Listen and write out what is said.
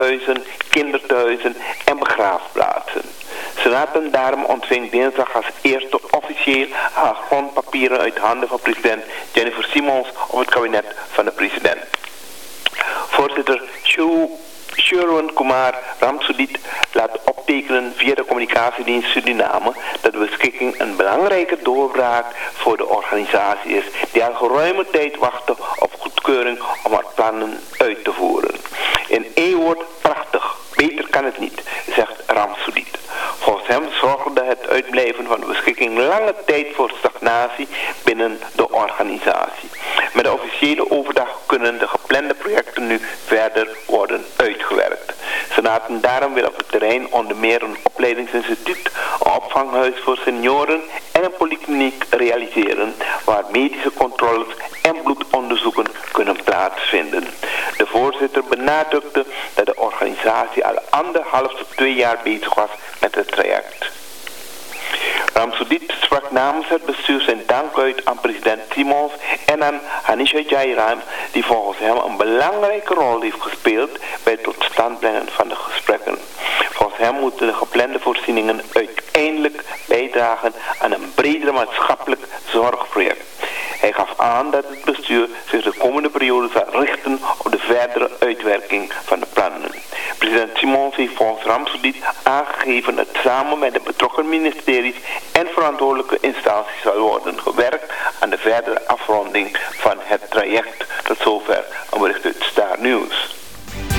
huizen, kinderthuizen en begraafplaatsen. Senaat daarom ontving dinsdag als eerste officieel haar grondpapieren uit handen van president Jennifer Simons op het kabinet van de president. Voorzitter Sherwin Kumar Ramsudit laat optekenen via de communicatiedienst Suriname dat de beschikking een belangrijke doorbraak voor de organisatie is die al geruime tijd wachtte op goedkeuring om haar plannen uit te voeren. In één woord prachtig, beter kan het niet, zegt Ramsudit. Volgens hem zorgde het uitblijven van de beschikking lange tijd voor stagnatie binnen de organisatie. Met de officiële overdag kunnen de geplande projecten nu verder worden uitgewerkt. Senaat daarom wil op het terrein onder meer een opleidingsinstituut, een opvanghuis voor senioren en een polykliniek realiseren waar medische controles en bloedonderzoeken kunnen plaatsvinden. De voorzitter benadrukte dat de organisatie al 1,5 tot 2 jaar bezig was met het traject. Ramsudit sprak namens het bestuur zijn dank uit aan president Simons en aan Hanisha Jairam, die volgens hem een belangrijke rol heeft gespeeld bij het tot stand brengen van de gesprekken. Volgens hem moeten de geplande voorzieningen uiteindelijk bijdragen aan een breder maatschappelijk zorgproject. Hij gaf aan dat het bestuur zich de komende periode zal richten op de verdere uitwerking van de plannen. President Simons heeft volgens Ramsudit aangegeven dat samen met de betrokken ministeries en verantwoordelijke instanties zal worden gewerkt aan de verdere afronding van het traject. Tot zover